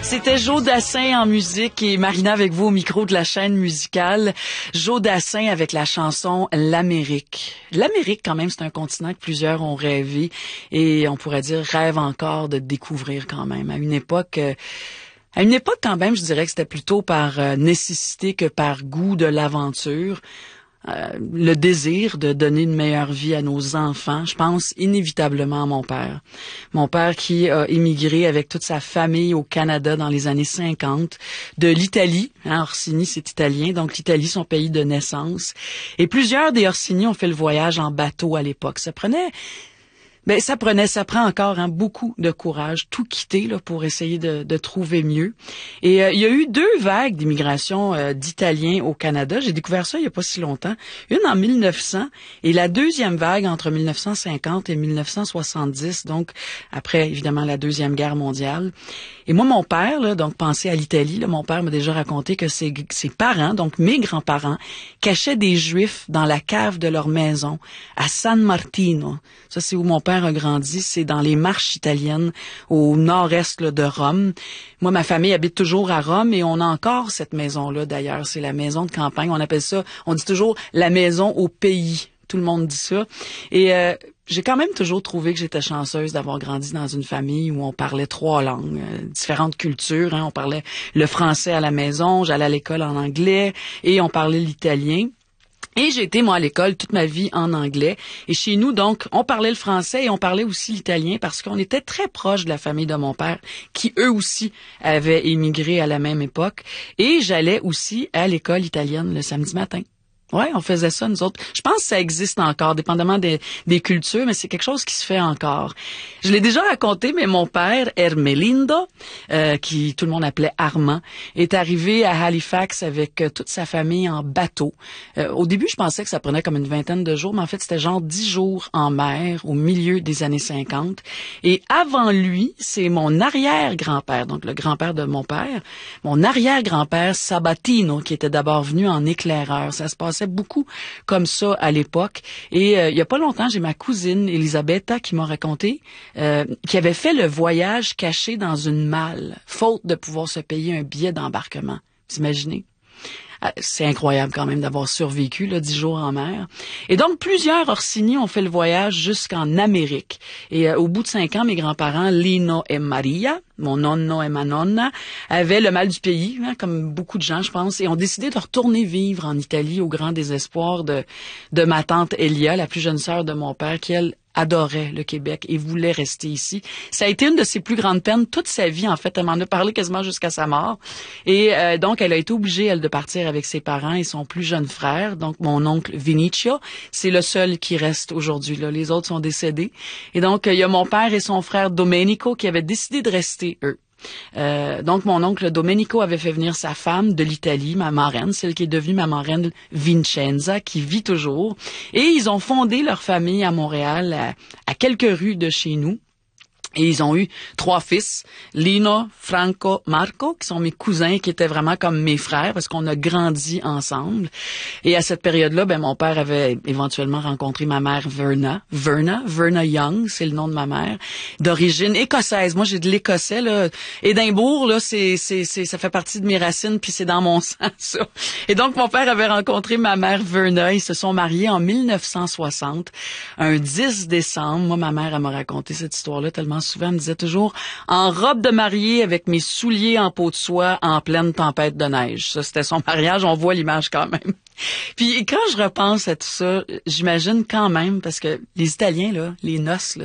C'était Joe Dassin en musique et Marina avec vous au micro de la chaîne musicale. Joe Dassin avec la chanson L'Amérique. L'Amérique, quand même, c'est un continent que plusieurs ont rêvé et on pourrait dire rêve encore de découvrir quand même. À une époque, quand même, je dirais que c'était plutôt par nécessité que par goût de l'aventure. Le désir de donner une meilleure vie à nos enfants, je pense inévitablement à mon père. Mon père qui a émigré avec toute sa famille au Canada dans les années 50, de l'Italie. Orsini, c'est italien, donc l'Italie, son pays de naissance. Et plusieurs des Orsini ont fait le voyage en bateau à l'époque. Ça prend encore beaucoup de courage, tout quitter là pour essayer de trouver mieux. Et il y a eu 2 vagues d'immigration d'Italiens au Canada. J'ai découvert ça il y a pas si longtemps. Une en 1900 et la deuxième vague entre 1950 et 1970, donc après évidemment la Deuxième Guerre mondiale. Et moi, mon père, là, donc pensez à l'Italie, là, mon père m'a déjà raconté que ses parents, donc mes grands-parents, cachaient des Juifs dans la cave de leur maison à San Martino. Ça, c'est où mon père a grandi, c'est dans les Marches italiennes au nord-est là, de Rome. Moi, ma famille habite toujours à Rome et on a encore cette maison-là d'ailleurs. C'est la maison de campagne. On appelle ça, on dit toujours la maison au pays. Tout le monde dit ça. Et j'ai quand même toujours trouvé que j'étais chanceuse d'avoir grandi dans une famille où on parlait 3 langues, différentes cultures. On parlait le français à la maison, j'allais à l'école en anglais et on parlait l'italien. Et j'ai été, moi, à l'école toute ma vie en anglais. Et chez nous, donc, on parlait le français et on parlait aussi l'italien parce qu'on était très proche de la famille de mon père qui, eux aussi, avaient émigré à la même époque. Et j'allais aussi à l'école italienne le samedi matin. Ouais, on faisait ça, nous autres. Je pense que ça existe encore, dépendamment des cultures, mais c'est quelque chose qui se fait encore. Je l'ai déjà raconté, mais mon père, Ermelindo, qui tout le monde appelait Armand, est arrivé à Halifax avec toute sa famille en bateau. Au début, je pensais que ça prenait comme une vingtaine de jours, mais en fait, c'était genre 10 jours en mer au milieu des années 50. Et avant lui, c'est mon arrière-grand-père, donc le grand-père de mon père, mon arrière-grand-père Sabatino, qui était d'abord venu en éclaireur. Ça se passe beaucoup comme ça à l'époque. Et il y a pas longtemps, j'ai ma cousine Elisabetta qui m'a raconté qui avait fait le voyage caché dans une malle, faute de pouvoir se payer un billet d'embarquement. Vous imaginez? C'est incroyable quand même d'avoir survécu là, 10 jours en mer. Et donc, plusieurs Orsini ont fait le voyage jusqu'en Amérique. Et au bout de 5 ans, mes grands-parents, Lino et Maria, mon nonno et ma nonna, avaient le mal du pays, comme beaucoup de gens, je pense, et ont décidé de retourner vivre en Italie au grand désespoir de ma tante Elia, la plus jeune sœur de mon père, qui, elle, adorait le Québec et voulait rester ici. Ça a été une de ses plus grandes peines toute sa vie, en fait. Elle m'en a parlé quasiment jusqu'à sa mort. Et donc, elle a été obligée, elle, de partir avec ses parents et son plus jeune frère, donc mon oncle Vinicio. C'est le seul qui reste aujourd'hui, là. Les autres sont décédés. Et donc, il y a mon père et son frère Domenico qui avaient décidé de rester, eux. Donc, mon oncle Domenico avait fait venir sa femme de l'Italie, ma marraine, celle qui est devenue ma marraine Vincenza, qui vit toujours. Et ils ont fondé leur famille à Montréal, à quelques rues de chez nous. Et ils ont eu 3 fils, Lino, Franco, Marco, qui sont mes cousins, qui étaient vraiment comme mes frères, parce qu'on a grandi ensemble. Et à cette période-là, mon père avait éventuellement rencontré ma mère Verna Young, c'est le nom de ma mère, d'origine écossaise. Moi, j'ai de l'écossais, là. Édimbourg, là, ça fait partie de mes racines, puis c'est dans mon sang, ça. Et donc, mon père avait rencontré ma mère Verna. Ils se sont mariés en 1960, un 10 décembre. Moi, ma mère, elle m'a raconté cette histoire-là tellement souvent, elle me disait toujours en robe de mariée avec mes souliers en peau de soie en pleine tempête de neige. Ça, c'était son mariage. On voit l'image quand même. Puis quand je repense à tout ça, j'imagine quand même, parce que les Italiens, là, les noces, là,